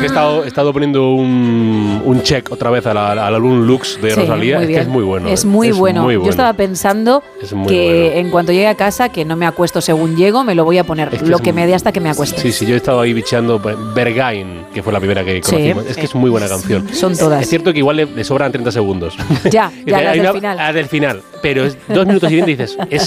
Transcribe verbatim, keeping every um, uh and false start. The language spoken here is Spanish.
he estado, he estado poniendo un, un check otra vez al álbum Lux de Sí, Rosalía. muy Es que es muy bueno. Es ¿eh? muy, es bueno. muy bueno. Yo estaba pensando que bueno. en cuanto llegue a casa, que no me acuesto según llego, me lo voy a poner es que lo que muy, me dé hasta que me acueste. Sí, sí, yo he estado ahí bicheando Bergain, que fue la primera que conocimos. Sí, es que es muy buena canción. Son todas. Es cierto que igual le, le sobran treinta segundos. Ya, ya, las del una, final. Las del final. Pero es dos minutos y veinte y dices, es